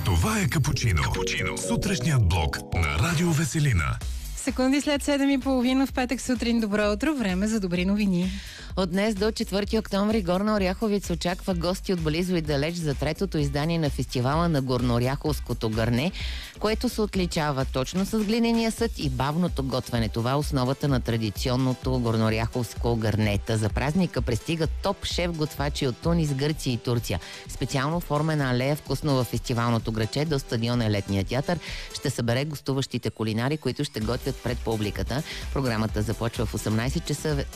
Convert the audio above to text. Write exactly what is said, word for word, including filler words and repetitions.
Това е Капучино. Капучино. Сутрешният блок на Радио Веселина. Секунди след седем и половина в петък сутрин. Добро утро, време за добри новини. От днес до четвърти октомври Горна-Оряховица очаква гости от близо и далеч за третото издание на фестивала на Горнооряховското гърне, което се отличава точно с глинения съд и бавното готвене. Това е основата на традиционното горнооряховско гърнета. За празника пристигат топ шеф-готвачи от Тунис, Гърция и Турция. Специално оформена алея вкусно във фестивалното граче до стадиона Летния театър ще събере гостуващите кулинари, които ще готвят пред публиката. Програмата започва в осемнайсет часа